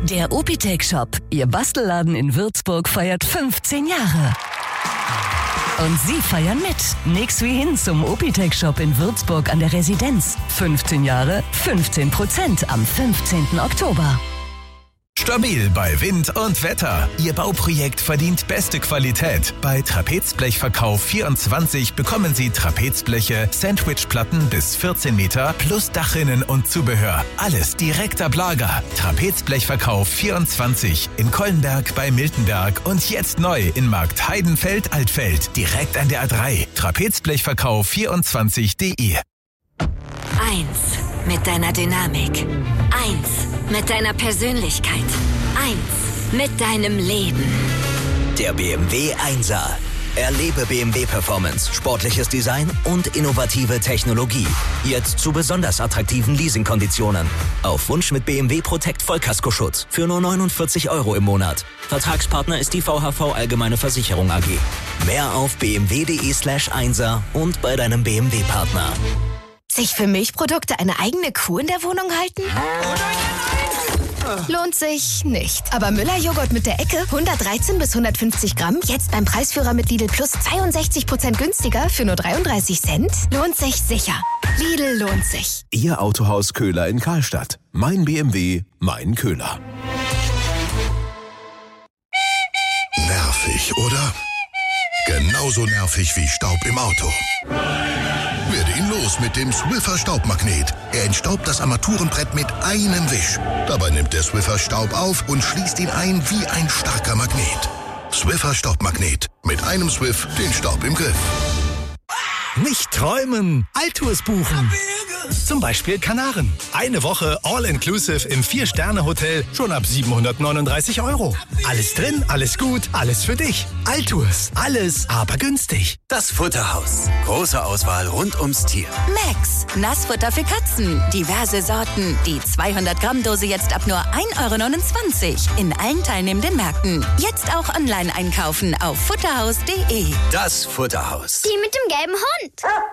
Der Opitech Shop, Ihr Bastelladen in Würzburg, feiert 15 Jahre. Und Sie feiern mit. Nix wie hin zum Opitech Shop in Würzburg an der Residenz. 15 Jahre, 15% am 15. Oktober. Stabil bei Wind und Wetter. Ihr Bauprojekt verdient beste Qualität. Bei Trapezblechverkauf24 bekommen Sie Trapezbleche, Sandwichplatten bis 14 Meter plus Dachrinnen und Zubehör. Alles direkt ab Lager. Trapezblechverkauf24 in Kollenberg bei Miltenberg und jetzt neu in Markt Heidenfeld-Altfeld. Direkt an der A3. Trapezblechverkauf24.de. 1 mit deiner Dynamik. 1 mit deiner Persönlichkeit. 1 mit deinem Leben. Der BMW 1er. Erlebe BMW Performance, sportliches Design und innovative Technologie. Jetzt zu besonders attraktiven Leasingkonditionen. Auf Wunsch mit BMW Protect Vollkaskoschutz für nur 49 € im Monat. Vertragspartner ist die VHV Allgemeine Versicherung AG. Mehr auf bmw.de/1er und bei deinem BMW-Partner. Sich für Milchprodukte eine eigene Kuh in der Wohnung halten? Lohnt sich nicht. Aber Müller-Joghurt mit der Ecke, 113 bis 150 Gramm, jetzt beim Preisführer mit Lidl Plus 62% günstiger für nur 33 Cent? Lohnt sich sicher. Lidl lohnt sich. Ihr Autohaus Köhler in Karlstadt. Mein BMW, mein Köhler. Nervig, oder? Genauso nervig wie Staub im Auto. Werde ihn los mit dem Swiffer Staubmagnet. Er entstaubt das Armaturenbrett mit einem Wisch. Dabei nimmt der Swiffer Staub auf und schließt ihn ein wie ein starker Magnet. Swiffer Staubmagnet. Mit einem Swiff den Staub im Griff. Nicht träumen, Altours buchen. Zum Beispiel Kanaren. Eine Woche All-Inclusive im 4-Sterne-Hotel schon ab 739 €. Alles drin, alles gut, alles für dich. Altours. Alles, aber günstig. Das Futterhaus. Große Auswahl rund ums Tier. Max. Nassfutter für Katzen. Diverse Sorten. Die 200-Gramm-Dose jetzt ab nur 1,29 € in allen teilnehmenden Märkten. Jetzt auch online einkaufen auf futterhaus.de. Das Futterhaus. Die mit dem gelben Hund.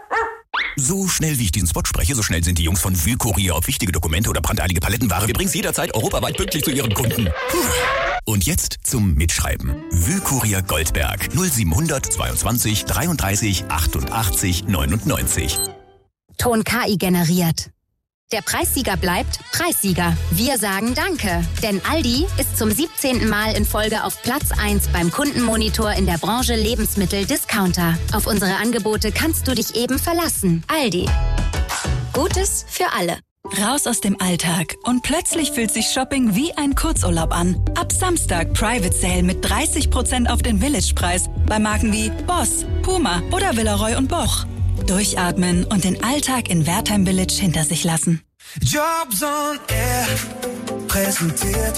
So schnell wie ich diesen Spot spreche, so schnell sind die Jungs von Wühlkurier auf wichtige Dokumente oder brandeilige Palettenware. Wir bringen es jederzeit europaweit pünktlich zu ihren Kunden. Und jetzt zum Mitschreiben. Wühlkurier Goldberg 0700 22 33 88 99. Ton KI generiert. Der Preissieger bleibt Preissieger. Wir sagen Danke, denn Aldi ist zum 17. Mal in Folge auf Platz 1 beim Kundenmonitor in der Branche Lebensmittel-Discounter. Auf unsere Angebote kannst du dich eben verlassen. Aldi. Gutes für alle. Raus aus dem Alltag und plötzlich fühlt sich Shopping wie ein Kurzurlaub an. Ab Samstag Private Sale mit 30% auf den Village-Preis bei Marken wie Boss, Puma oder Villeroy & Boch. Durchatmen und den Alltag in Wertheim Village hinter sich lassen. Jobs on Air präsentiert.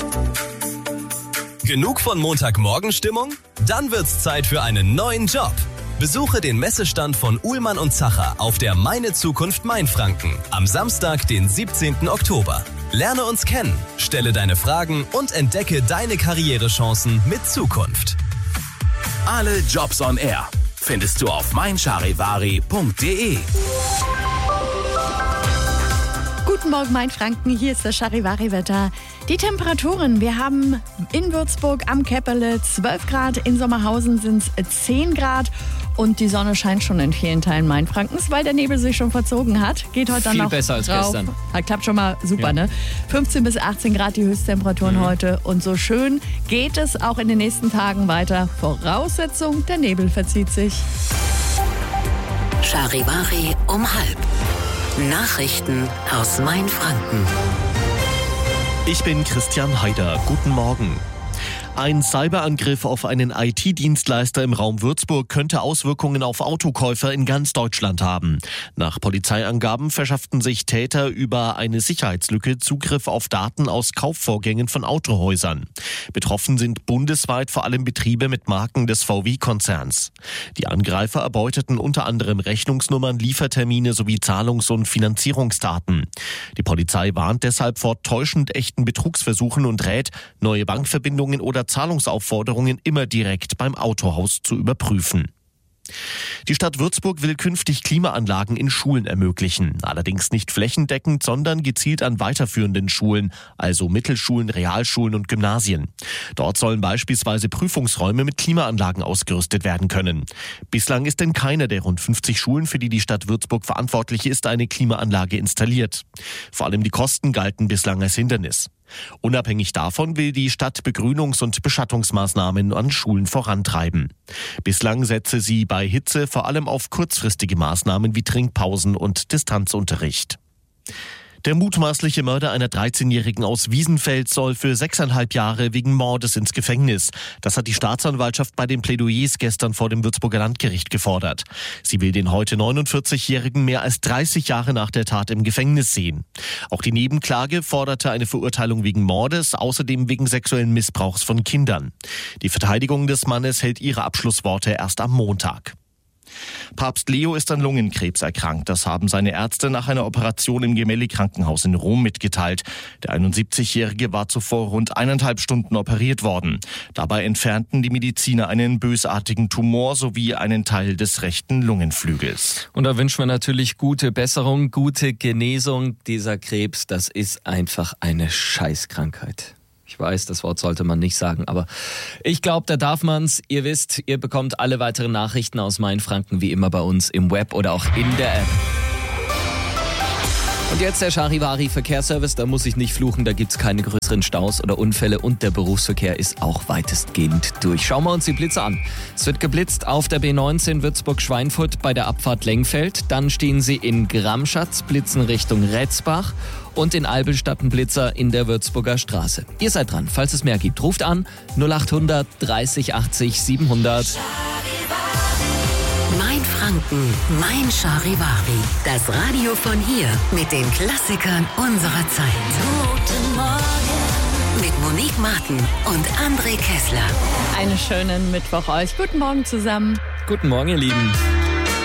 Genug von Montagmorgenstimmung? Dann wird's Zeit für einen neuen Job. Besuche den Messestand von Uhlmann und Zacher auf der Meine Zukunft Mainfranken am Samstag, den 17. Oktober. Lerne uns kennen, stelle deine Fragen und entdecke deine Karrierechancen mit Zukunft. Alle Jobs on Air findest du auf meincharivari.de. Guten Morgen, Mainfranken. Hier ist das Charivari-Wetter. Die Temperaturen. Wir haben in Würzburg am Käpperle 12 Grad. In Sommerhausen sind es 10 Grad. Und die Sonne scheint schon in vielen Teilen Mainfrankens, weil der Nebel sich schon verzogen hat. Geht heute dann noch viel besser als drauf. gestern. Klappt schon mal super, ne? 15 bis 18 Grad die Höchsttemperaturen heute. Und so schön geht es auch in den nächsten Tagen weiter. Voraussetzung, der Nebel verzieht sich. Charivari um 12:30. Nachrichten aus Mainfranken. Ich bin Christian Haider. Guten Morgen. Ein Cyberangriff auf einen IT-Dienstleister im Raum Würzburg könnte Auswirkungen auf Autokäufer in ganz Deutschland haben. Nach Polizeiangaben verschafften sich Täter über eine Sicherheitslücke Zugriff auf Daten aus Kaufvorgängen von Autohäusern. Betroffen sind bundesweit vor allem Betriebe mit Marken des VW-Konzerns. Die Angreifer erbeuteten unter anderem Rechnungsnummern, Liefertermine sowie Zahlungs- und Finanzierungsdaten. Die Polizei warnt deshalb vor täuschend echten Betrugsversuchen und rät, neue Bankverbindungen oder Zahlungsaufforderungen immer direkt beim Autohaus zu überprüfen. Die Stadt Würzburg will künftig Klimaanlagen in Schulen ermöglichen. Allerdings nicht flächendeckend, sondern gezielt an weiterführenden Schulen, also Mittelschulen, Realschulen und Gymnasien. Dort sollen beispielsweise Prüfungsräume mit Klimaanlagen ausgerüstet werden können. Bislang ist in keiner der rund 50 Schulen, für die die Stadt Würzburg verantwortlich ist, eine Klimaanlage installiert. Vor allem die Kosten galten bislang als Hindernis. Unabhängig davon will die Stadt Begrünungs- und Beschattungsmaßnahmen an Schulen vorantreiben. Bislang setze sie bei Hitze vor allem auf kurzfristige Maßnahmen wie Trinkpausen und Distanzunterricht. Der mutmaßliche Mörder einer 13-Jährigen aus Wiesenfeld soll für 6,5 Jahre wegen Mordes ins Gefängnis. Das hat die Staatsanwaltschaft bei den Plädoyers gestern vor dem Würzburger Landgericht gefordert. Sie will den heute 49-Jährigen mehr als 30 Jahre nach der Tat im Gefängnis sehen. Auch die Nebenklage forderte eine Verurteilung wegen Mordes, außerdem wegen sexuellen Missbrauchs von Kindern. Die Verteidigung des Mannes hält ihre Abschlussworte erst am Montag. Papst Leo ist an Lungenkrebs erkrankt. Das haben seine Ärzte nach einer Operation im Gemelli-Krankenhaus in Rom mitgeteilt. Der 71-Jährige war zuvor rund 1,5 Stunden operiert worden. Dabei entfernten die Mediziner einen bösartigen Tumor sowie einen Teil des rechten Lungenflügels. Und da wünschen wir natürlich gute Besserung, gute Genesung. Dieser Krebs, das ist einfach eine Scheißkrankheit. Ich weiß, das Wort sollte man nicht sagen, aber ich glaube, da darf man's. Ihr wisst, ihr bekommt alle weiteren Nachrichten aus Mainfranken wie immer bei uns im Web oder auch in der App. Und jetzt der Charivari Verkehrsservice, da muss ich nicht fluchen, da gibt's keine größeren Staus oder Unfälle und der Berufsverkehr ist auch weitestgehend durch. Schauen wir uns die Blitze an. Es wird geblitzt auf der B19 Würzburg-Schweinfurt bei der Abfahrt Lengfeld. Dann stehen sie in Gramschatz, blitzen Richtung Retzbach und in Albelstadt ein Blitzer in der Würzburger Straße. Ihr seid dran, falls es mehr gibt. Ruft an 0800 30 80 700. Mein Franken, mein Charivari. Das Radio von hier mit den Klassikern unserer Zeit. Guten Morgen. Mit Monique Martin und André Kessler. Einen schönen Mittwoch euch. Guten Morgen zusammen. Guten Morgen, ihr Lieben.